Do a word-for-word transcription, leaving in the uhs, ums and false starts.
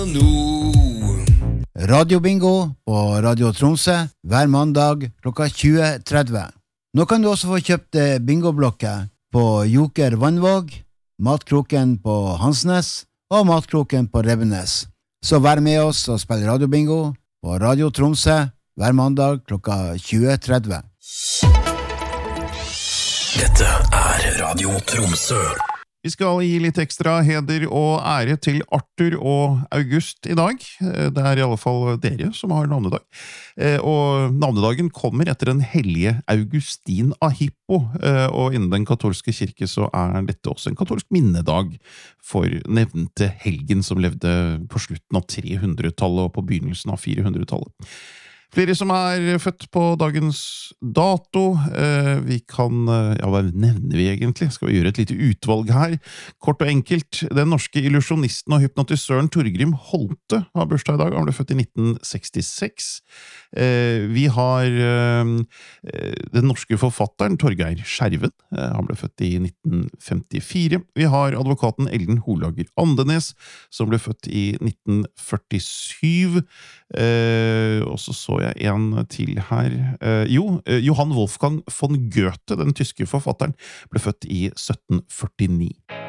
Radiobingo på Radio Tromsø hver mandag klokka tjue tretti. Nå kan du også få kjøpt bingoblokker på Joker Vannvåg, Matkroken på Hansnes og Matkroken på Rebbenes. Så vær med oss og spill radiobingo på Radio Tromsø hver mandag klokka tjue tretti. Dette er Radio Tromsø. Vi skal gi litt ekstra heder og ære til Arthur og August i dag. Det er i alle fall dere som har navnedag. Og navnedagen kommer etter den hellige Augustin av Hippo, og innen den katolske kirke så er dette også en katolsk minnedag for nevnte helgen som levde på slutten av trehundretallet og på begynnelsen av firehundretallet. Flere som er født på dagens dato. Vi kan, ja, hva nevner vi egentlig? Skal vi gjøre et lite utvalg her? Kort og enkelt, den norske illusionisten og hypnotisøren Torgrim Holte har bursdag i dag. Han ble født i nitten sekstiseks. Vi har den norske forfatteren Torgeir Skjerven. Han ble født i nitten femtifire. Vi har advokaten Ellen Holager Andenes, som ble født i nitten førtisju. Og så så jeg en til her. Eh, jo, eh, Johann Wolfgang von Goethe, den tyske forfatteren, ble født i sytten førtini.